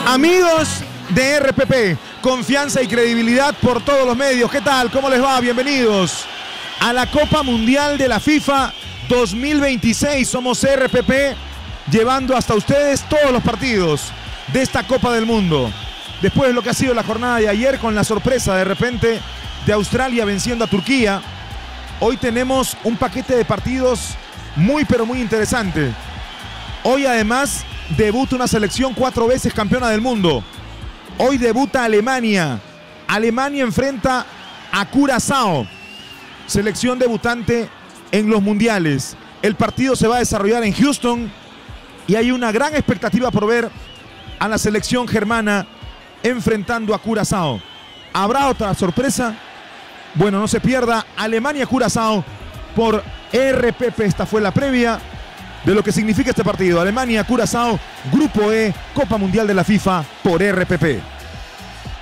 Amigos de RPP, confianza y credibilidad por todos los medios. ¿Qué tal? ¿Cómo les va? Bienvenidos a la Copa Mundial de la FIFA 2026. Somos RPP, llevando hasta ustedes todos los partidos de esta Copa del Mundo. Después de lo que ha sido la jornada de ayer, con la sorpresa de repente de Australia venciendo a Turquía, hoy tenemos un paquete de partidos muy pero muy interesante. Hoy además debuta una selección 4 veces campeona del mundo. Hoy debuta Alemania. Alemania enfrenta a Curazao, selección debutante en los mundiales. El partido se va a desarrollar en Houston y hay una gran expectativa por ver a la selección germana enfrentando a Curazao. ¿Habrá otra sorpresa? Bueno, no se pierda Alemania-Curazao por RPP. Esta fue la previa de lo que significa este partido. Alemania-Curazao, Grupo E, Copa Mundial de la FIFA por RPP.